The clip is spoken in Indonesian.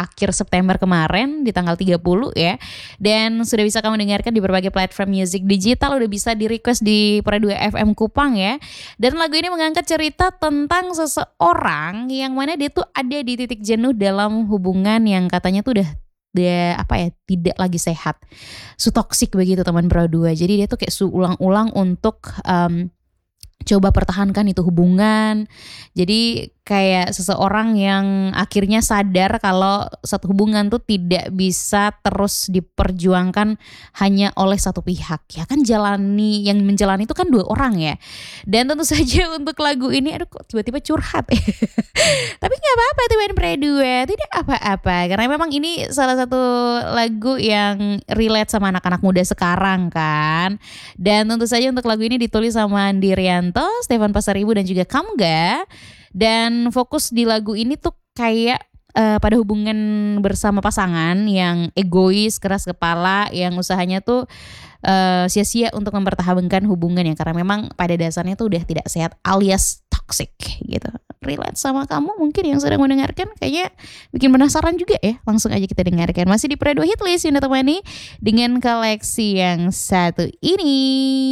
akhir September kemarin di tanggal 30 ya. Dan sudah bisa kamu dengarkan di berbagai platform music digital, udah bisa di request di Pura 2 FM Kupang ya. Dan lagu ini mengangkat cerita tentang seseorang yang mana dia tuh ada di titik jenuh dalam hubungan yang katanya tuh udah apa ya, tidak lagi sehat. Toksik begitu teman Pura 2. Jadi dia tuh kayak ulang-ulang untuk coba pertahankan itu hubungan. Jadi kayak seseorang yang akhirnya sadar kalau satu hubungan tuh tidak bisa terus diperjuangkan hanya oleh satu pihak. Ya kan yang menjalani itu kan dua orang ya. Dan tentu saja untuk lagu ini, aduh kok tiba-tiba curhat. Tapi gak apa-apa teman Pura 2, tidak apa-apa. Karena memang ini salah satu lagu yang relate sama anak-anak muda sekarang kan. Dan tentu saja untuk lagu ini ditulis sama Andi Rianto, Stefan Pasaribu dan juga Kamga. Dan fokus di lagu ini tuh kayak pada hubungan bersama pasangan yang egois, keras kepala, yang usahanya tuh sia-sia untuk mempertahankan hubungan ya, karena memang pada dasarnya tuh udah tidak sehat alias toxic gitu. Relate sama kamu mungkin yang sedang mendengarkan, kayaknya bikin penasaran juga ya. Langsung aja kita dengarkan. Masih di Pura 2 Hitlist yang ditemani dengan koleksi yang satu ini.